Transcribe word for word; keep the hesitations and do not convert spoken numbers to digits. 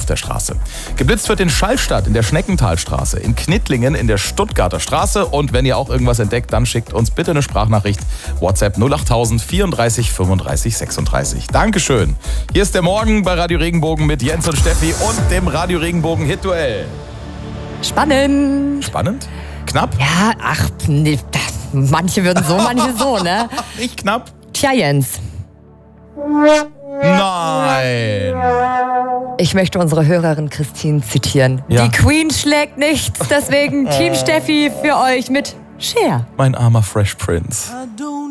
der Straße. Geblitzt wird in Schallstadt in der Schneckentalstraße, in Knittlingen in der Stuttgarter Straße. Und wenn ihr auch irgendwas entdeckt, dann schickt uns bitte eine Sprachnachricht. WhatsApp null acht tausend vierunddreißig fünfunddreißig sechsunddreißig. Dankeschön. Hier ist der Morgen bei Radio Regenbogen mit Jens und Steffi und dem Radio Regenbogen Hit-Duell. Spannend. Spannend? Knapp? Ja, ach, nee, manche würden so, manche so, ne? Nicht knapp? Tja, Jens. Nein. Ich möchte unsere Hörerin Christine zitieren. Ja. Die Queen schlägt nichts, deswegen Team Steffi für euch mit Cher. Mein armer Fresh Prince. I don't